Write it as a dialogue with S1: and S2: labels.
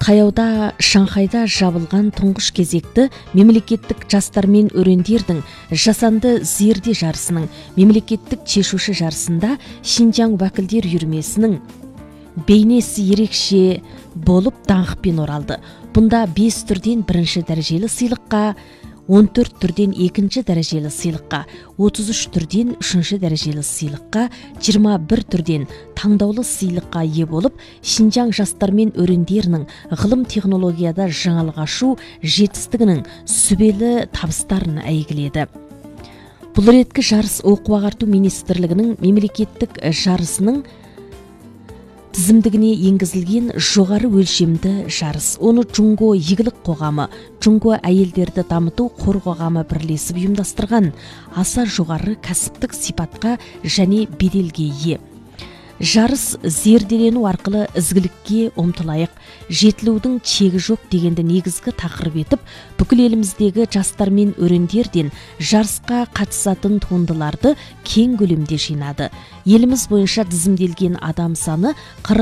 S1: Таяуда Шанхайда жабылған тұңғыш кезекті мемлекеттік жастар мен өрендердің жасанды зерде жарысының мемлекеттік шешуші жарысында Шинжаң уәкілдер үйірмесінің бейнесі ерекше болып даңқпен оралды. Бұнда 5 түрден бірінші дәрежелі сыйлыққа, 14 түрден екінші дәрежелі сыйлыққа, 33 түрден үшінші дәрежелі сыйлыққа, 21 түрден таңдаулы сыйлыққа ие болып, Шинжаң жастар мен өрендерінің ғылым технологияда жаңалық ашу жетістігінің сүбелі табыстарын әйгіледі. Бұл реткі жарыс оқу-ағарту министрлігінің мемлекеттік жарысының тізімдігіне енгізілген жоғары өлшемді жарыс. Оны Джунго игілік қоғамы, Джунго әйелдерді дамыту қор қоғамы бірлесіп ұйымдастырған, аса жоғары кәсіптік сипатқа және беделге ие. Жарыс зерделену арқылы ізгілікке ұмтылайық, жетілудің чегі жоқ дегенді негізгі тақырып етіп, бүкіл еліміздегі жастар мен өрендерден жарысқа қатысатын туындыларды кең көлемде жинады. Еліміз бойынша тізімделген адам саны